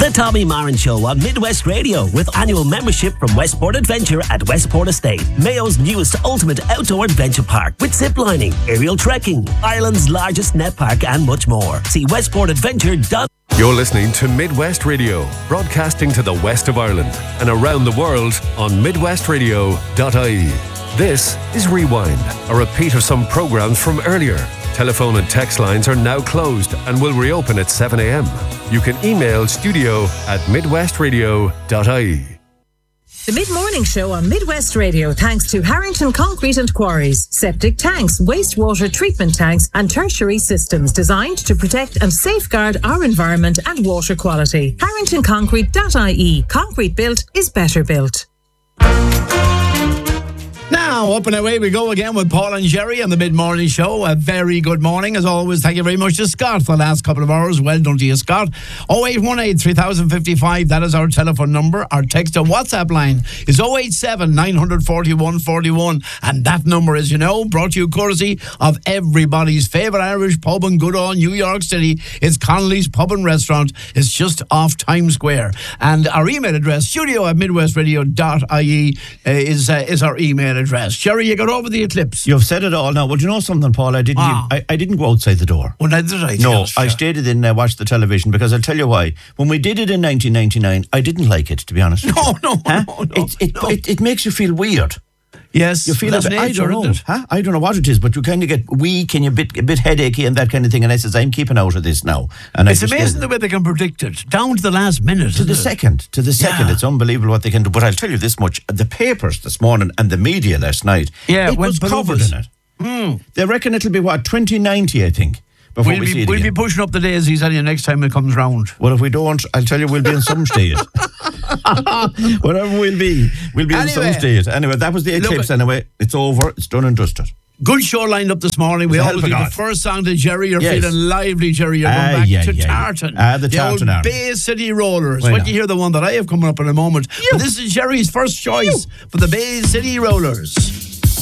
The Tommy Marin Show on Midwest Radio with annual membership from Westport Adventure at Westport Estate, Mayo's newest ultimate outdoor adventure park with ziplining, aerial trekking, Ireland's largest net park and much more. See westportadventure.com. You're listening to Midwest Radio, broadcasting to the west of Ireland and around the world on midwestradio.ie. This is Rewind, a repeat of some programmes from earlier. Telephone and text lines are now closed and will reopen at 7 a.m. You can email studio@midwestradio.ie. The Mid-Morning Show on Midwest Radio thanks to Harrington Concrete and Quarries. Septic tanks, wastewater treatment tanks and tertiary systems designed to protect and safeguard our environment and water quality. HarringtonConcrete.ie. Concrete built is better built. Now, up and away we go again with Paul and Jerry on the Mid-Morning Show. A very good morning, as always. Thank you very much to Scott for the last couple of hours. Well done to you, Scott. 0818 3055, that is our telephone number. Our text and WhatsApp line is 087 941 41. And that number, as you know, brought to you courtesy of everybody's favourite Irish pub in good old New York City. It's Connolly's Pub and Restaurant. It's just off Times Square. And our email address, studio@midwestradio.ie, is our email address. Jerry, you got over the eclipse. You've said it all now. Well, do you know something, Paul? I didn't go outside the door. Well, neither did I. No, I stayed in and watched the television, because I'll tell you why. When we did it in 1999, I didn't like it, to be honest. No. It makes you feel weird. Yes, you feel that's nature, I don't know. isn't it? Huh? I don't know what it is, but you kind of get weak and a bit headachy and that kind of thing. And I says, I'm keeping out of this now. And it's amazing the way they can predict it down to the last minute. To the second. Yeah. It's unbelievable what they can do. But I'll tell you this much: the papers this morning and the media last night, it was covered in it. They reckon it'll be 2090, I think. We'll be pushing up the daisies on you next time it comes round. Well, if we don't, I'll tell you, we'll be in some state. Whatever we'll be in some state. Anyway, that was the eclipse. Anyway, it's over. It's done and dusted. Good show lined up this morning. We always do the first song to Jerry. You're feeling lively, Jerry. You're going back to Tartan. The Tartan old Bay City Rollers. Wait, you hear the one that I have coming up in a moment. But this is Jerry's first choice for the Bay City Rollers.